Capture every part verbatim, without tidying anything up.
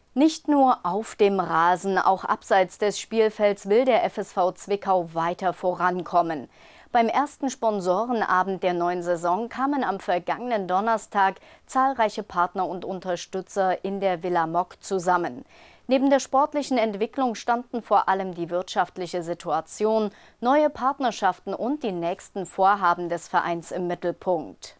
Nicht nur auf dem Rasen, auch abseits des Spielfelds will der F S V Zwickau weiter vorankommen. Beim ersten Sponsorenabend der neuen Saison kamen am vergangenen Donnerstag zahlreiche Partner und Unterstützer in der Villa Mock zusammen. Neben der sportlichen Entwicklung standen vor allem die wirtschaftliche Situation, neue Partnerschaften und die nächsten Vorhaben des Vereins im Mittelpunkt.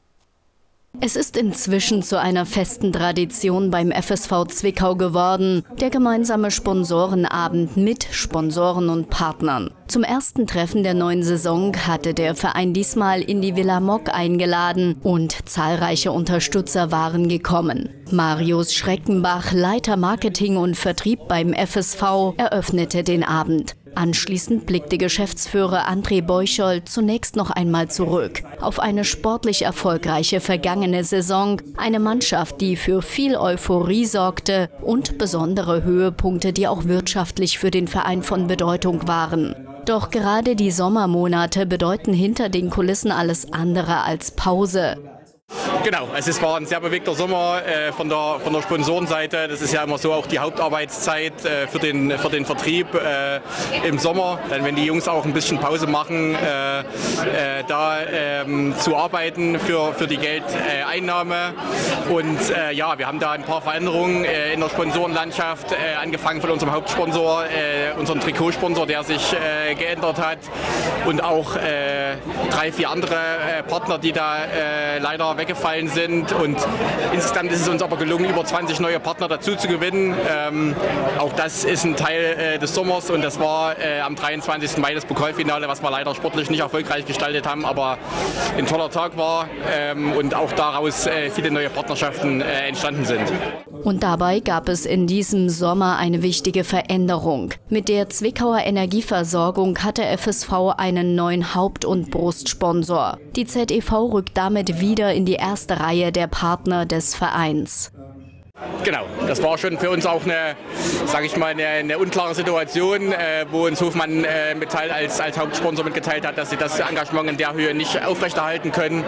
Es ist inzwischen zu einer festen Tradition beim F S V Zwickau geworden, der gemeinsame Sponsorenabend mit Sponsoren und Partnern. Zum ersten Treffen der neuen Saison hatte der Verein diesmal in die Villa Mock eingeladen und zahlreiche Unterstützer waren gekommen. Marius Schreckenbach, Leiter Marketing und Vertrieb beim F S V, eröffnete den Abend. Anschließend blickte Geschäftsführer André Beuchold zunächst noch einmal zurück auf eine sportlich erfolgreiche vergangene Saison, eine Mannschaft, die für viel Euphorie sorgte und besondere Höhepunkte, die auch wirtschaftlich für den Verein von Bedeutung waren. Doch gerade die Sommermonate bedeuten hinter den Kulissen alles andere als Pause. Genau, also es war ein sehr bewegter Sommer äh, von, der, von der Sponsorenseite. Das ist ja immer so auch die Hauptarbeitszeit äh, für, den, für den Vertrieb äh, im Sommer. Dann, wenn die Jungs auch ein bisschen Pause machen, äh, äh, da äh, zu arbeiten für, für die Geldeinnahme. Und äh, ja, wir haben da ein paar Veränderungen äh, in der Sponsorenlandschaft, äh, angefangen von unserem Hauptsponsor, äh, unserem Trikotsponsor, der sich äh, geändert hat. Und auch äh, drei, vier andere äh, Partner, die da äh, leider weggefallen sind, und insgesamt ist es uns aber gelungen, über zwanzig neue Partner dazu zu gewinnen. Ähm, auch das ist ein Teil äh, des Sommers, und das war äh, am dreiundzwanzigsten Mai das Pokalfinale, was wir leider sportlich nicht erfolgreich gestaltet haben, aber ein toller Tag war ähm, und auch daraus äh, viele neue Partnerschaften äh, entstanden sind. Und dabei gab es in diesem Sommer eine wichtige Veränderung. Mit der Zwickauer Energieversorgung hat der F S V einen neuen Haupt- und Brustsponsor. Die Z E V rückt damit wieder in die erste Reihe der Partner des Vereins. Genau, das war schon für uns auch eine, sage ich mal, eine, eine unklare Situation, äh, wo uns Hofmann äh, Metall als, als Hauptsponsor mitgeteilt hat, dass sie das Engagement in der Höhe nicht aufrechterhalten können,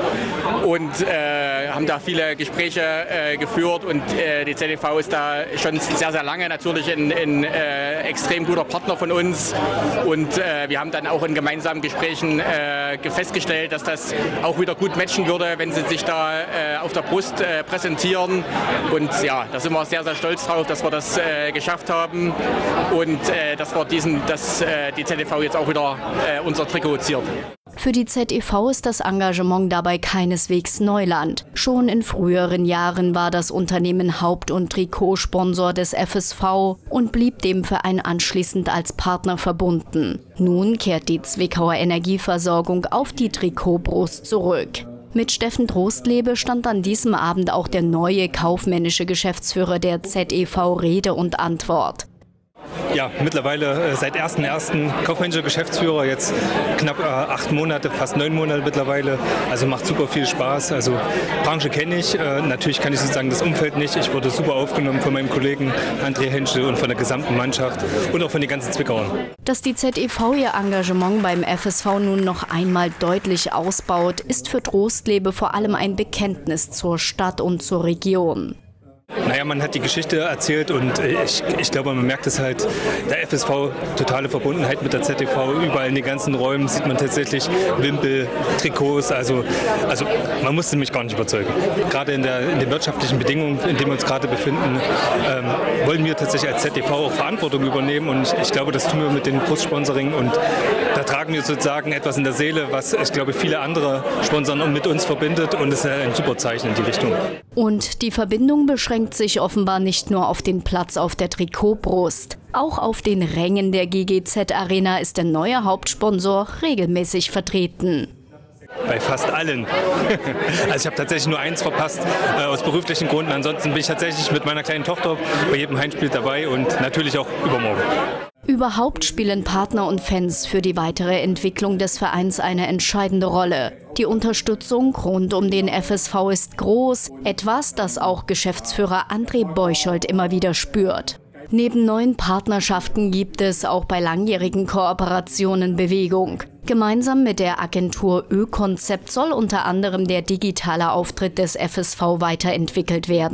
und äh, haben da viele Gespräche äh, geführt, und äh, die Z E V ist da schon sehr, sehr lange natürlich ein, ein äh, extrem guter Partner von uns, und äh, wir haben dann auch in gemeinsamen Gesprächen äh, festgestellt, dass das auch wieder gut matchen würde, wenn sie sich da äh, auf der Brust äh, präsentieren, und ja, da sind wir sehr, sehr stolz drauf, dass wir das äh, geschafft haben, und äh, dass, wir diesen, dass äh, die Z E V jetzt auch wieder äh, unser Trikot ziert. Für die Z E V ist das Engagement dabei keineswegs Neuland. Schon in früheren Jahren war das Unternehmen Haupt- und Trikotsponsor des F S V und blieb dem Verein anschließend als Partner verbunden. Nun kehrt die Zwickauer Energieversorgung auf die Trikotbrust zurück. Mit Steffen Trostlebe stand an diesem Abend auch der neue kaufmännische Geschäftsführer der Z E V Rede und Antwort. Ja, mittlerweile seit ersten ersten kaufmännischer Geschäftsführer, jetzt knapp äh, acht Monate, fast neun Monate mittlerweile. Also macht super viel Spaß. Also Branche kenne ich, äh, natürlich kann ich sozusagen das Umfeld nicht. Ich wurde super aufgenommen von meinem Kollegen André Henschel und von der gesamten Mannschaft und auch von den ganzen Zwickauern. Dass die Z E V ihr Engagement beim F S V nun noch einmal deutlich ausbaut, ist für Trostlebe vor allem ein Bekenntnis zur Stadt und zur Region. Naja, man hat die Geschichte erzählt, und ich, ich glaube, man merkt es halt, der F S V, totale Verbundenheit mit der Z E V, überall in den ganzen Räumen sieht man tatsächlich Wimpel, Trikots, also, also man musste mich gar nicht überzeugen. Gerade in, der, in den wirtschaftlichen Bedingungen, in denen wir uns gerade befinden, ähm, wollen wir tatsächlich als Z E V auch Verantwortung übernehmen, und ich, ich glaube, das tun wir mit dem Brustsponsoring, und da tragen wir sozusagen etwas in der Seele, was ich glaube viele andere Sponsoren mit uns verbindet, und es ist ein super Zeichen in die Richtung. Und die Verbindung beschränkt sich offenbar nicht nur auf den Platz auf der Trikotbrust. Auch auf den Rängen der G G Z Arena ist der neue Hauptsponsor regelmäßig vertreten. Bei fast allen. Also ich habe tatsächlich nur eins verpasst, äh, aus beruflichen Gründen. Ansonsten bin ich tatsächlich mit meiner kleinen Tochter bei jedem Heimspiel dabei, und natürlich auch übermorgen. Überhaupt spielen Partner und Fans für die weitere Entwicklung des Vereins eine entscheidende Rolle. Die Unterstützung rund um den F S V ist groß, etwas, das auch Geschäftsführer André Beuchold immer wieder spürt. Neben neuen Partnerschaften gibt es auch bei langjährigen Kooperationen Bewegung. Gemeinsam mit der Agentur Ö-Konzept soll unter anderem der digitale Auftritt des F S V weiterentwickelt werden.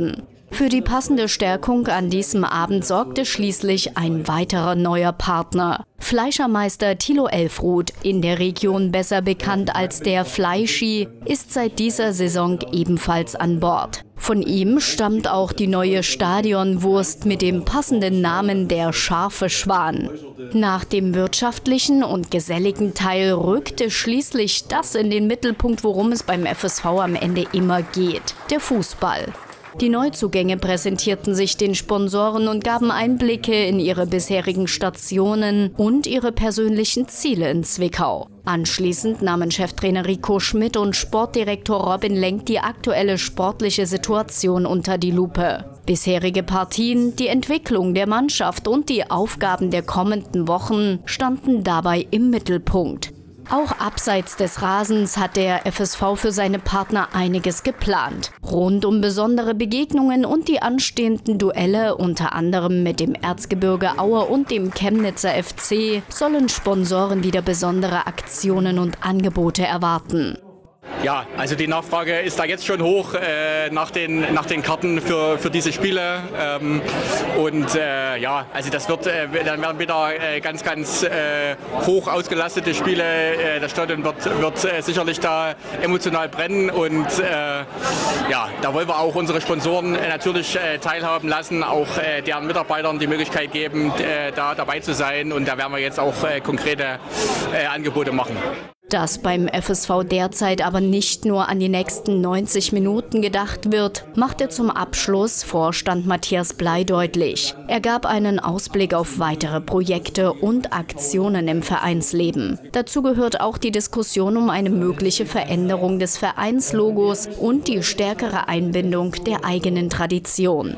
Für die passende Stärkung an diesem Abend sorgte schließlich ein weiterer neuer Partner. Fleischermeister Thilo Elfruth, in der Region besser bekannt als der Fleischi, ist seit dieser Saison ebenfalls an Bord. Von ihm stammt auch die neue Stadionwurst mit dem passenden Namen der Scharfe Schwan. Nach dem wirtschaftlichen und geselligen Teil rückte schließlich das in den Mittelpunkt, worum es beim F S V am Ende immer geht: der Fußball. Die Neuzugänge präsentierten sich den Sponsoren und gaben Einblicke in ihre bisherigen Stationen und ihre persönlichen Ziele in Zwickau. Anschließend nahmen Cheftrainer Rico Schmidt und Sportdirektor Robin Lenk die aktuelle sportliche Situation unter die Lupe. Bisherige Partien, die Entwicklung der Mannschaft und die Aufgaben der kommenden Wochen standen dabei im Mittelpunkt. Auch abseits des Rasens hat der F S V für seine Partner einiges geplant. Rund um besondere Begegnungen und die anstehenden Duelle, unter anderem mit dem Erzgebirge Aue und dem Chemnitzer F C, sollen Sponsoren wieder besondere Aktionen und Angebote erwarten. Ja, also die Nachfrage ist da jetzt schon hoch äh, nach, den, nach den Karten für, für diese Spiele. Ähm, und äh, ja, also das wird, äh, dann werden wieder äh, ganz, ganz äh, hoch ausgelastete Spiele. Äh, das Stadion wird, wird äh, sicherlich da emotional brennen. Und äh, ja, da wollen wir auch unsere Sponsoren äh, natürlich äh, teilhaben lassen, auch äh, deren Mitarbeitern die Möglichkeit geben, äh, da dabei zu sein. Und da werden wir jetzt auch äh, konkrete äh, Angebote machen. Dass beim F S V derzeit aber nicht nur an die nächsten neunzig Minuten gedacht wird, machte zum Abschluss Vorstand Matthias Bley deutlich. Er gab einen Ausblick auf weitere Projekte und Aktionen im Vereinsleben. Dazu gehört auch die Diskussion um eine mögliche Veränderung des Vereinslogos und die stärkere Einbindung der eigenen Tradition.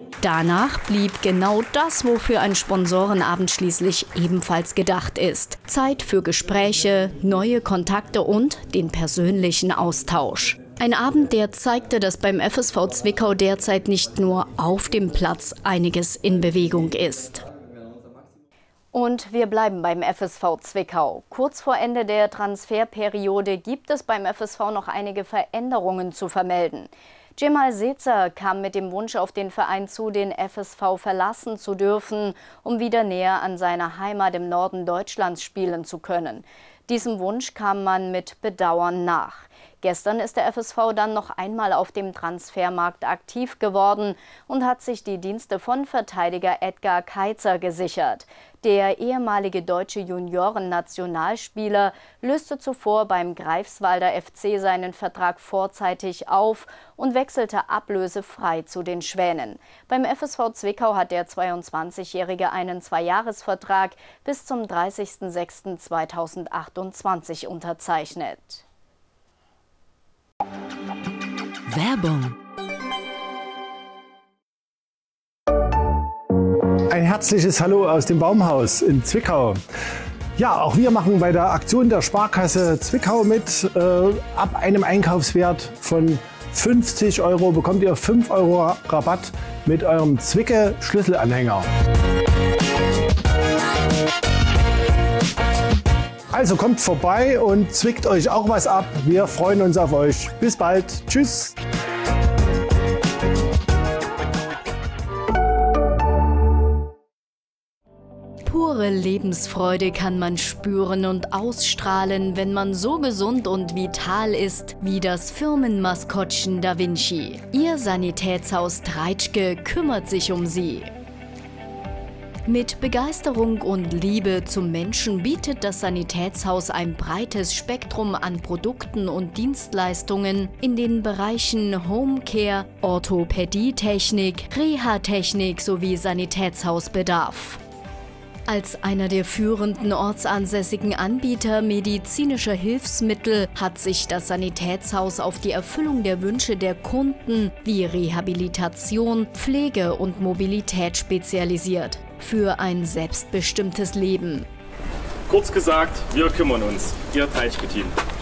Danach blieb genau das, wofür ein Sponsorenabend schließlich ebenfalls gedacht ist. Zeit für Gespräche, neue Kontakte und den persönlichen Austausch. Ein Abend, der zeigte, dass beim F S V Zwickau derzeit nicht nur auf dem Platz einiges in Bewegung ist. Und wir bleiben beim F S V Zwickau. Kurz vor Ende der Transferperiode gibt es beim F S V noch einige Veränderungen zu vermelden. Cemal Sezer kam mit dem Wunsch auf den Verein zu, den F S V verlassen zu dürfen, um wieder näher an seiner Heimat im Norden Deutschlands spielen zu können. Diesem Wunsch kam man mit Bedauern nach. Gestern ist der F S V dann noch einmal auf dem Transfermarkt aktiv geworden und hat sich die Dienste von Verteidiger Edgar Keizer gesichert. Der ehemalige deutsche Junioren-Nationalspieler löste zuvor beim Greifswalder F C seinen Vertrag vorzeitig auf und wechselte ablösefrei zu den Schwänen. Beim F S V Zwickau hat der zweiundzwanzigjährige einen Zweijahresvertrag bis zum dreißigsten sechsten zweitausendachtundzwanzig unterzeichnet. Werbung. Ein herzliches Hallo aus dem Baumhaus in Zwickau. Ja, auch wir machen bei der Aktion der Sparkasse Zwickau mit. Äh, ab einem Einkaufswert von fünfzig Euro bekommt ihr fünf Euro Rabatt mit eurem Zwicke-Schlüsselanhänger. Also kommt vorbei und zwickt euch auch was ab. Wir freuen uns auf euch. Bis bald. Tschüss. Pure Lebensfreude kann man spüren und ausstrahlen, wenn man so gesund und vital ist wie das Firmenmaskottchen Da Vinci. Ihr Sanitätshaus Treitschke kümmert sich um Sie. Mit Begeisterung und Liebe zum Menschen bietet das Sanitätshaus ein breites Spektrum an Produkten und Dienstleistungen in den Bereichen Homecare, Orthopädietechnik, Reha-Technik sowie Sanitätshausbedarf. Als einer der führenden ortsansässigen Anbieter medizinischer Hilfsmittel hat sich das Sanitätshaus auf die Erfüllung der Wünsche der Kunden wie Rehabilitation, Pflege und Mobilität spezialisiert. Für ein selbstbestimmtes Leben. Kurz gesagt, wir kümmern uns. Ihr Treitschke-Team.